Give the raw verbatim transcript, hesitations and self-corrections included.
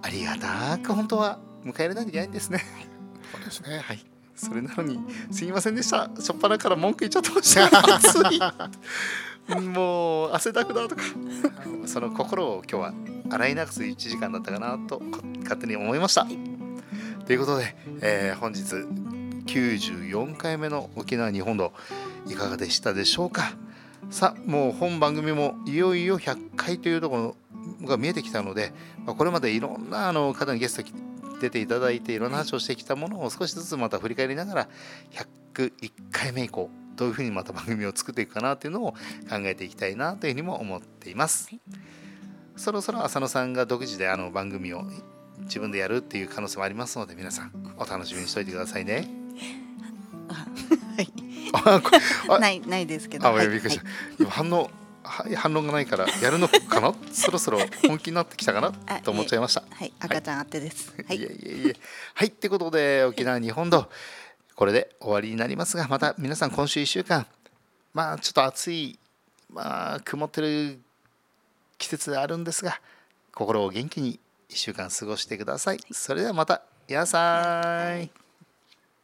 ありがたく本当は迎え入れないといけないんですね。 そうですね。 はい。それなのにすいませんでした。初っ端から文句言っちゃってました。暑い。もう汗だくだとか、その心を今日は洗い流すいちじかんだったかなと勝手に思いました。ということで、えー、本日きゅうじゅうよんかいめの沖縄日本道いかがでしたでしょうか。さあ、もう本番組もいよいよひゃっかいというところが見えてきたので、まあ、これまでいろんなあの方にゲスト出ていただいていろんな話をしてきたものを少しずつまた振り返りながらひゃっいっかいめ以降どういうふうにまた番組を作っていくかなというのを考えていきたいなというふうにも思っています、はい、そろそろ浅野さんが独自であの番組を自分でやるっていう可能性もありますので、皆さんお楽しみにしておいてくださいね。 はいないないですけど、 あ、はい、びっくりした、はい、今反応反論がないからやるのかなそろそろ本気になってきたかなと思っちゃいました。 はい、赤ちゃんあってです。 はい、いえいえいえ。はい、ってことで沖縄日本道これで終わりになりますが、また皆さん今週いっしゅうかん、まあちょっと暑い、まあ曇ってる季節であるんですが、心を元気にいっしゅうかん過ごしてください。それではまた、やさーい。